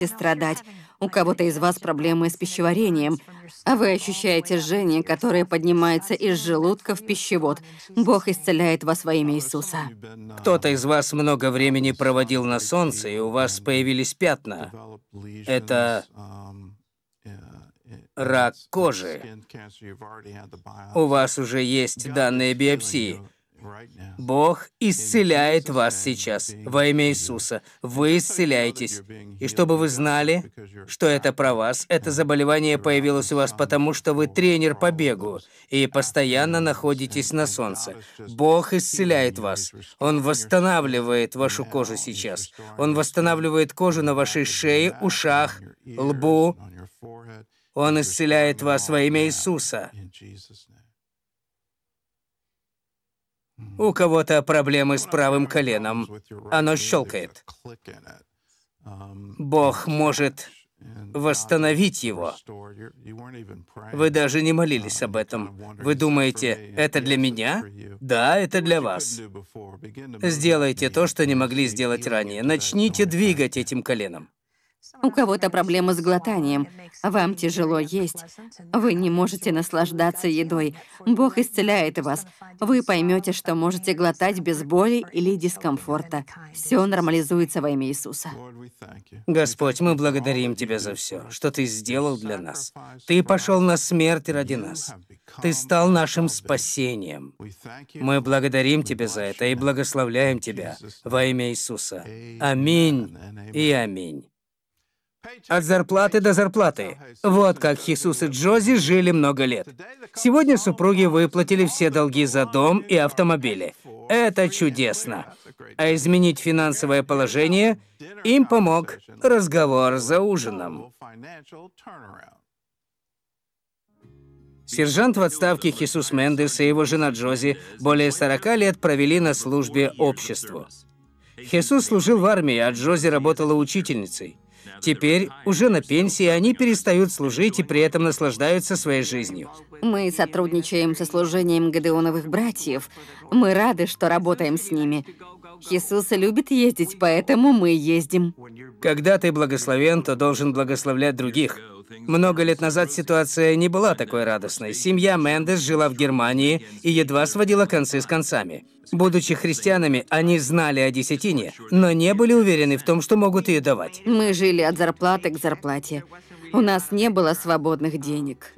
страдать. У кого-то из вас проблемы с пищеварением, а вы ощущаете жжение, которое поднимается из желудка в пищевод. Бог исцеляет вас во имя Иисуса. Кто-то из вас много времени проводил на солнце, и у вас появились пятна. Это рак кожи. У вас уже есть данные биопсии. Бог исцеляет вас сейчас во имя Иисуса. Вы исцеляетесь. И чтобы вы знали, что это про вас, это заболевание появилось у вас потому, что вы тренер по бегу и постоянно находитесь на солнце. Бог исцеляет вас. Он восстанавливает вашу кожу сейчас. Он восстанавливает кожу на вашей шее, ушах, лбу. Он исцеляет вас во имя Иисуса. У кого-то проблемы с правым коленом. Оно щелкает. Бог может восстановить его. Вы даже не молились об этом. Вы думаете, это для меня? Да, это для вас. Сделайте то, что не могли сделать ранее. Начните двигать этим коленом. У кого-то проблемы с глотанием. Вам тяжело есть. Вы не можете наслаждаться едой. Бог исцеляет вас. Вы поймете, что можете глотать без боли или дискомфорта. Все нормализуется во имя Иисуса. Господь, мы благодарим Тебя за все, что Ты сделал для нас. Ты пошел на смерть ради нас. Ты стал нашим спасением. Мы благодарим Тебя за это и благословляем Тебя во имя Иисуса. Аминь и аминь. От зарплаты до зарплаты. Вот как Хисус и Джози жили много лет. Сегодня супруги выплатили все долги за дом и автомобили. Это чудесно. А изменить финансовое положение им помог разговор за ужином. Сержант в отставке Хисус Мендес и его жена Джози более 40 лет провели на службе обществу. Хисус служил в армии, а Джози работала учительницей. Теперь, уже на пенсии, они перестают служить и при этом наслаждаются своей жизнью. Мы сотрудничаем со служением Гедеоновых братьев. Мы рады, что работаем с ними. Иисус любит ездить, поэтому мы ездим. Когда ты благословен, то должен благословлять других. Много лет назад ситуация не была такой радостной. Семья Мендес жила в Германии и едва сводила концы с концами. Будучи христианами, они знали о десятине, но не были уверены в том, что могут ее давать. Мы жили от зарплаты к зарплате. У нас не было свободных денег.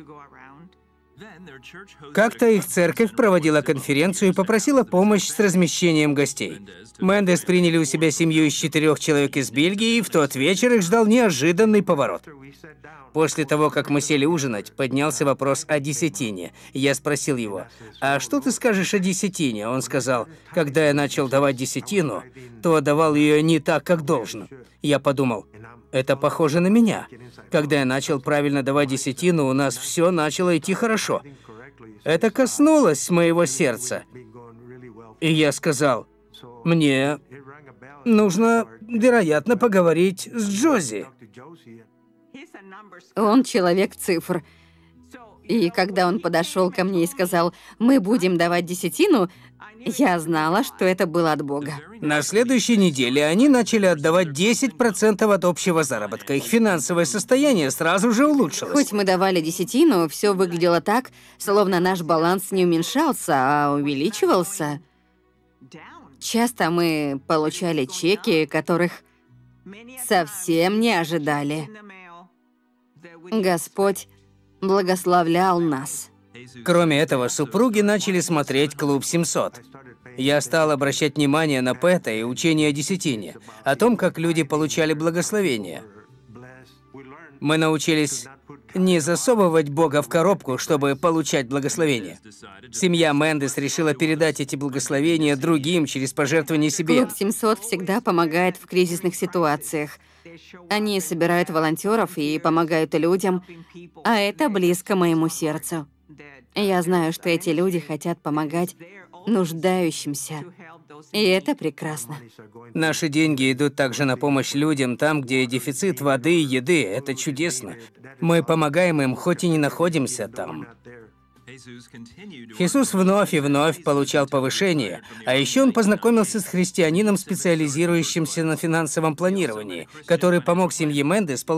Как-то их церковь проводила конференцию и попросила помощь с размещением гостей. Мендес приняли у себя семью из 4 человек из Бельгии, и в тот вечер их ждал неожиданный поворот. После того, как мы сели ужинать, поднялся вопрос о десятине. Я спросил его: «А что ты скажешь о десятине?» Он сказал: «Когда я начал давать десятину, то давал ее не так, как должно». Я подумал: это похоже на меня. Когда я начал правильно давать десятину, у нас все начало идти хорошо. Это коснулось моего сердца. И я сказал: мне нужно, вероятно, поговорить с Джози. Он человек цифр. И когда он подошел ко мне и сказал: «Мы будем давать десятину», я знала, что это было от Бога. На следующей неделе они начали отдавать 10% от общего заработка. Их финансовое состояние сразу же улучшилось. Хоть мы давали десятину, все выглядело так, словно наш баланс не уменьшался, а увеличивался. Часто мы получали чеки, которых совсем не ожидали. Господь благословлял нас. Кроме этого, супруги начали смотреть «Клуб 700». Я стал обращать внимание на Пэта и учение о десятине, о том, как люди получали благословение. Мы научились не засовывать Бога в коробку, чтобы получать благословение. Семья Мендес решила передать эти благословения другим через пожертвование себе. Клуб 700 всегда помогает в кризисных ситуациях. Они собирают волонтеров и помогают людям, а это близко моему сердцу. Я знаю, что эти люди хотят помогать нуждающимся, и это прекрасно. Наши деньги идут также на помощь людям там, где дефицит воды и еды. Это чудесно. Мы помогаем им, хоть и не находимся там. Хесус вновь и вновь получал повышение, а еще он познакомился с христианином, специализирующимся на финансовом планировании, который помог семье Мендес